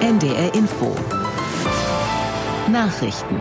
NDR Info. Nachrichten.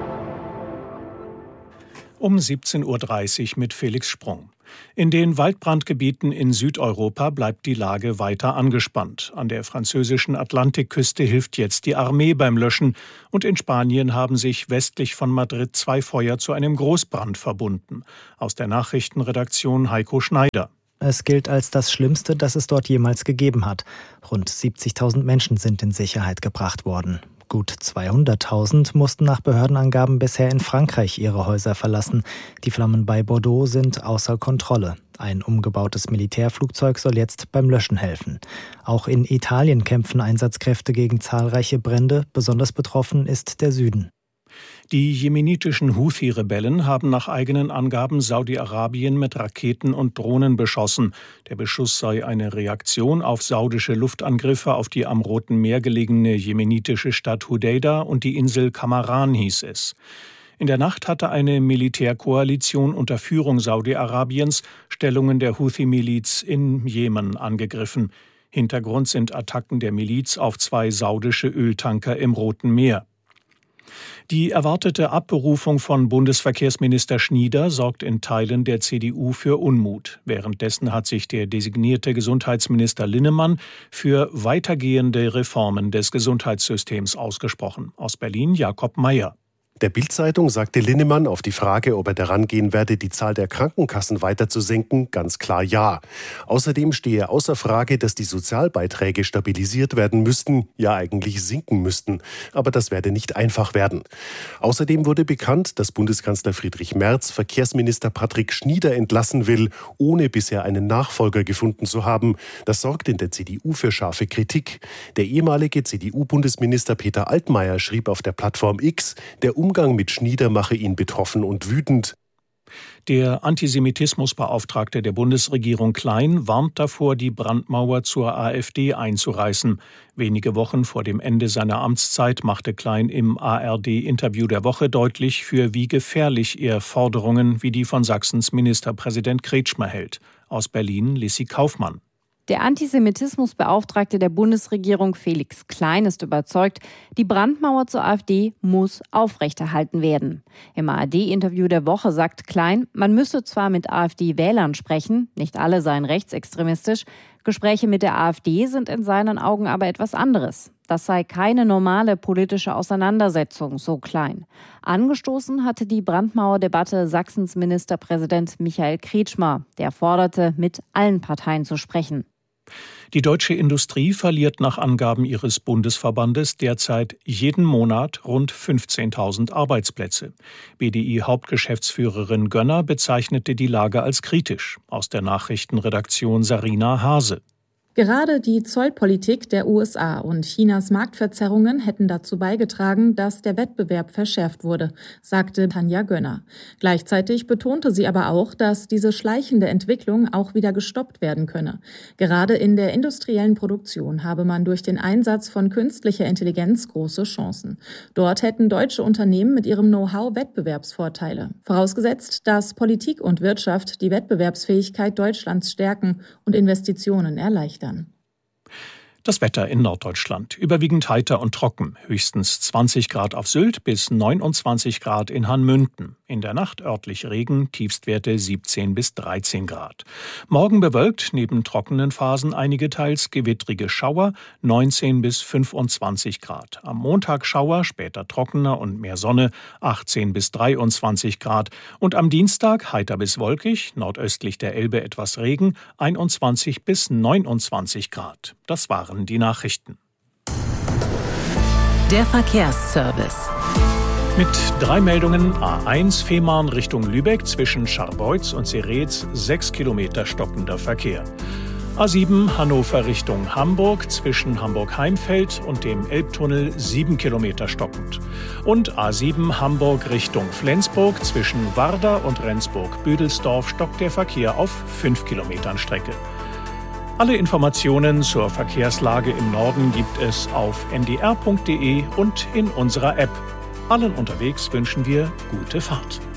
Um 17:30 Uhr mit Felix Sprung. In den Waldbrandgebieten in Südeuropa bleibt die Lage weiter angespannt. An der französischen Atlantikküste hilft jetzt die Armee beim Löschen. Und in Spanien haben sich westlich von Madrid 2 Feuer zu einem Großbrand verbunden. Aus der Nachrichtenredaktion Heiko Schneider. Es gilt als das Schlimmste, das es dort jemals gegeben hat. Rund 70.000 Menschen sind in Sicherheit gebracht worden. Gut 200.000 mussten nach Behördenangaben bisher in Frankreich ihre Häuser verlassen. Die Flammen bei Bordeaux sind außer Kontrolle. Ein umgebautes Militärflugzeug soll jetzt beim Löschen helfen. Auch in Italien kämpfen Einsatzkräfte gegen zahlreiche Brände. Besonders betroffen ist der Süden. Die jemenitischen Houthi-Rebellen haben nach eigenen Angaben Saudi-Arabien mit Raketen und Drohnen beschossen. Der Beschuss sei eine Reaktion auf saudische Luftangriffe auf die am Roten Meer gelegene jemenitische Stadt Hudeida und die Insel Kamaran, hieß es. In der Nacht hatte eine Militärkoalition unter Führung Saudi-Arabiens Stellungen der Houthi-Miliz in Jemen angegriffen. Hintergrund sind Attacken der Miliz auf 2 saudische Öltanker im Roten Meer. Die erwartete Abberufung von Bundesverkehrsminister Schnieder sorgt in Teilen der CDU für Unmut. Währenddessen hat sich der designierte Gesundheitsminister Linnemann für weitergehende Reformen des Gesundheitssystems ausgesprochen. Aus Berlin Jakob Mayer. Der Bild-Zeitung sagte Linnemann auf die Frage, ob er daran gehen werde, die Zahl der Krankenkassen weiter zu senken, ganz klar ja. Außerdem stehe außer Frage, dass die Sozialbeiträge stabilisiert werden müssten, ja eigentlich sinken müssten. Aber das werde nicht einfach werden. Außerdem wurde bekannt, dass Bundeskanzler Friedrich Merz Verkehrsminister Patrick Schnieder entlassen will, ohne bisher einen Nachfolger gefunden zu haben. Das sorgt in der CDU für scharfe Kritik. Der ehemalige CDU-Bundesminister Peter Altmaier schrieb auf der Plattform X, der Umgang mit Schnieder mache ihn betroffen und wütend. Der Antisemitismusbeauftragte der Bundesregierung Klein warnt davor, die Brandmauer zur AfD einzureißen. Wenige Wochen vor dem Ende seiner Amtszeit machte Klein im ARD-Interview der Woche deutlich, für wie gefährlich er Forderungen wie die von Sachsens Ministerpräsident Kretschmer hält. Aus Berlin Lissi Kaufmann. Der Antisemitismusbeauftragte der Bundesregierung Felix Klein ist überzeugt, die Brandmauer zur AfD muss aufrechterhalten werden. Im ARD-Interview der Woche sagt Klein, man müsse zwar mit AfD-Wählern sprechen, nicht alle seien rechtsextremistisch, Gespräche mit der AfD sind in seinen Augen aber etwas anderes. Das sei keine normale politische Auseinandersetzung, so Klein. Angestoßen hatte die Brandmauerdebatte Sachsens Ministerpräsident Michael Kretschmer. Der forderte, mit allen Parteien zu sprechen. Die deutsche Industrie verliert nach Angaben ihres Bundesverbandes derzeit jeden Monat rund 15.000 Arbeitsplätze. BDI-Hauptgeschäftsführerin Gönner bezeichnete die Lage als kritisch. Aus der Nachrichtenredaktion Sarina Hase. Gerade die Zollpolitik der USA und Chinas Marktverzerrungen hätten dazu beigetragen, dass der Wettbewerb verschärft wurde, sagte Tanja Gönner. Gleichzeitig betonte sie aber auch, dass diese schleichende Entwicklung auch wieder gestoppt werden könne. Gerade in der industriellen Produktion habe man durch den Einsatz von künstlicher Intelligenz große Chancen. Dort hätten deutsche Unternehmen mit ihrem Know-how Wettbewerbsvorteile. Vorausgesetzt, dass Politik und Wirtschaft die Wettbewerbsfähigkeit Deutschlands stärken und Investitionen erleichtern. Das Wetter in Norddeutschland. Überwiegend heiter und trocken. Höchstens 20 Grad auf Sylt bis 29 Grad in Hanmünden. In der Nacht örtlich Regen, Tiefstwerte 17 bis 13 Grad. Morgen bewölkt, neben trockenen Phasen einige teils gewittrige Schauer, 19 bis 25 Grad. Am Montag Schauer, später trockener und mehr Sonne, 18 bis 23 Grad. Und am Dienstag heiter bis wolkig, nordöstlich der Elbe etwas Regen, 21 bis 29 Grad. Das waren die Nachrichten. Der Verkehrsservice. Mit 3 Meldungen: A1 Fehmarn Richtung Lübeck zwischen Scharbeutz und Seretz 6 Kilometer stockender Verkehr. A7 Hannover Richtung Hamburg zwischen Hamburg-Heimfeld und dem Elbtunnel 7 Kilometer stockend. Und A7 Hamburg Richtung Flensburg zwischen Warder und Rendsburg-Büdelsdorf stockt der Verkehr auf 5 Kilometern Strecke. Alle Informationen zur Verkehrslage im Norden gibt es auf ndr.de und in unserer App. Allen unterwegs wünschen wir gute Fahrt.